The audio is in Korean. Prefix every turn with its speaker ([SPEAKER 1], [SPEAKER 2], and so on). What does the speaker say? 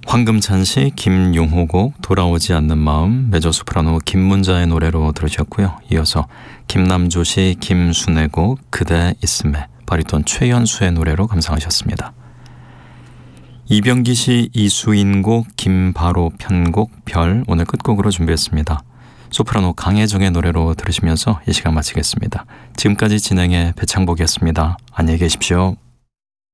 [SPEAKER 1] 황금찬시 김용호곡 돌아오지 않는 마음, 메조소프라노 김문자의 노래로 들으셨고요. 이어서 김남조시 김순애 곡 그대 있음에, 바리톤 최연수의 노래로 감상하셨습니다. 이병기시 이수인 곡 김바로 편곡 별, 오늘 끝곡으로 준비했습니다. 소프라노 강혜정의 노래로 들으시면서 이 시간 마치겠습니다. 지금까지 진행의 배창복이었습니다. 안녕히 계십시오.